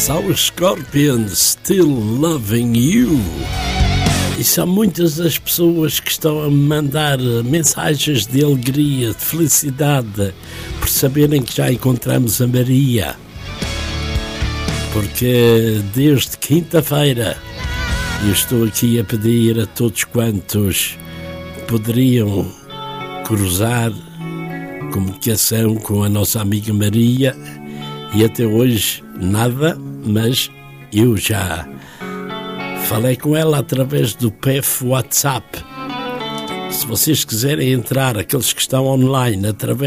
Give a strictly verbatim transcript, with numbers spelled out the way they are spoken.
São os Scorpions, Still Loving You. E são muitas as pessoas que estão a mandar mensagens de alegria, de felicidade, por saberem que já encontramos a Maria. Porque desde quinta-feira eu estou aqui a pedir a todos quantos poderiam cruzar comunicação com a nossa amiga Maria, e até hoje nada, mas eu já falei com ela através do P F WhatsApp. Se vocês quiserem entrar, aqueles que estão online, através